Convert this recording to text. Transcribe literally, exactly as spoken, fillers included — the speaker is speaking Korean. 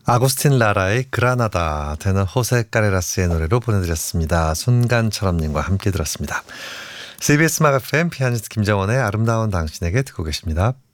아구스틴 라라의 그라나다, 테너 호세 까레라스의 노래로 보내드렸습니다. 순간처럼님과 함께 들었습니다. 씨비에스 음악 에프엠 피아니스트 김정원의 아름다운 당신에게 듣고 계십니다.